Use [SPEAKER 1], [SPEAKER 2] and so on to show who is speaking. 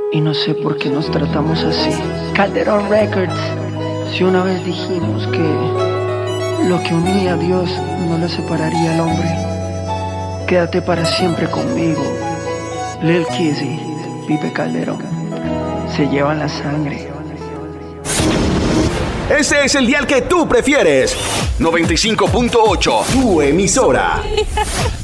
[SPEAKER 1] Y no sé por qué nos tratamos así. Calderón Records. Si una vez dijimos que lo que unía a Dios no lo separaría al hombre, quédate para siempre conmigo. Lil Kizzy, Pipe Calderón, se llevan la sangre.
[SPEAKER 2] Ese es el dial que tú prefieres. 95.8, tu emisora.